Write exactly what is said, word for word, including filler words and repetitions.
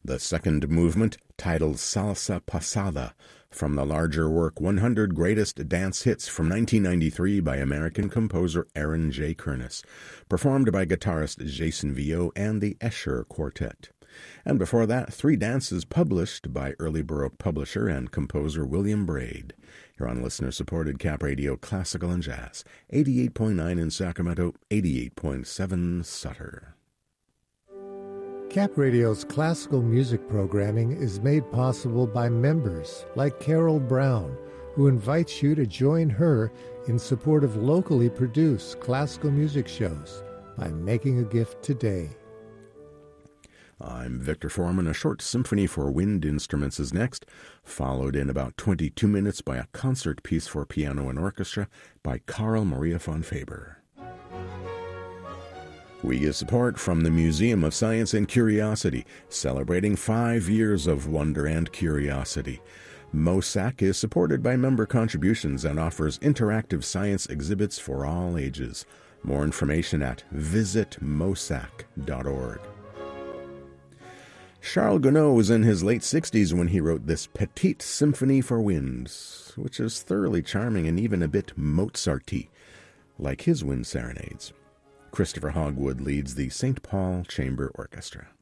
The second movement, titled Salsa Pasada, from the larger work one hundred Greatest Dance Hits from nineteen ninety-three by American composer Aaron J. Kernis, performed by guitarist Jason Vio and the Escher Quartet. And before that, three dances published by early Baroque publisher and composer William Braid. Here on listener-supported Cap Radio Classical and Jazz, eighty-eight point nine in Sacramento, eighty-eight point seven Sutter. Cap Radio's classical music programming is made possible by members like Carol Brown, who invites you to join her in support of locally produced classical music shows by making a gift today. I'm Victor Foreman. A short symphony for wind instruments is next, followed in about twenty-two minutes by a concert piece for piano and orchestra by Carl Maria von Faber. We get support from the Museum of Science and Curiosity, celebrating five years of wonder and curiosity. MOSAC is supported by member contributions and offers interactive science exhibits for all ages. More information at visit mosac dot org. Charles Gounod was in his late sixties when he wrote this Petite Symphony for Winds, which is thoroughly charming and even a bit Mozart-y, like his wind serenades. Christopher Hogwood leads the Saint Paul Chamber Orchestra.